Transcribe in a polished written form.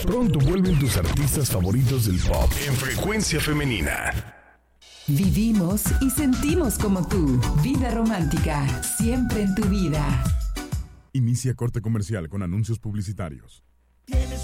Pronto vuelven tus artistas favoritos del pop en Frecuencia Femenina. Vivimos y sentimos como tú. Vida romántica, siempre en tu vida. Inicia corte comercial con anuncios publicitarios.